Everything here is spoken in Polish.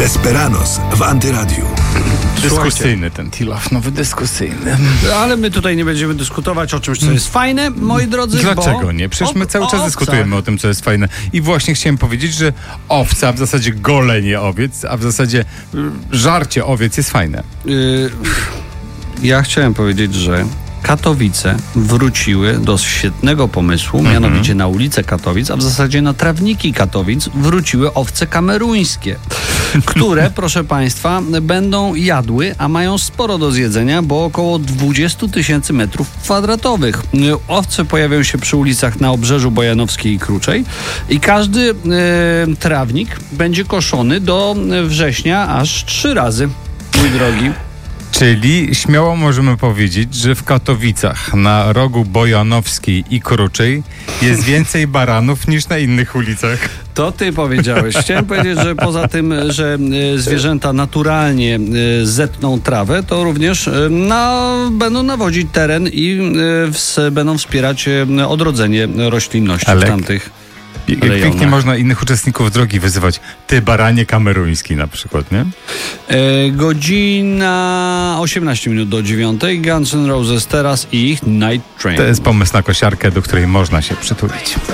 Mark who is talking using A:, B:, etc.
A: Desperados w Antyradiu.
B: Dyskusyjny ten Tilof, nowy dyskusyjny.
C: Ale my tutaj nie będziemy dyskutować o czymś, co jest fajne, moi drodzy.
B: Dlaczego nie? Przecież my cały czas dyskutujemy o tym, co jest fajne. I właśnie chciałem powiedzieć, że owca, w zasadzie golenie owiec, a w zasadzie żarcie owiec jest fajne.
C: Ja chciałem powiedzieć, że Katowice wróciły do świetnego pomysłu, mianowicie na ulicę Katowic, a w zasadzie na trawniki Katowic wróciły owce kameruńskie, które, proszę Państwa, będą jadły, a mają sporo do zjedzenia, bo około 20 000 metrów kwadratowych. Owce pojawią się przy ulicach na Obrzeżu Bojanowskiej i Kruczej i każdy trawnik będzie koszony do września aż 3 razy, mój drogi.
B: Czyli śmiało możemy powiedzieć, że w Katowicach na rogu Bojanowskiej i Kruczej jest więcej baranów niż na innych ulicach.
C: To ty powiedziałeś. Chciałem powiedzieć, że poza tym, że zwierzęta naturalnie zetną trawę, to również będą nawodzić teren i będą wspierać odrodzenie roślinności w tamtych
B: jak pięknie można innych uczestników drogi wyzywać. Ty baranie kameruński na przykład, nie?
C: Godzina 18 minut do 9. Guns N' Roses teraz i ich Night Train.
B: To jest pomysł na kosiarkę, do której można się przytulić.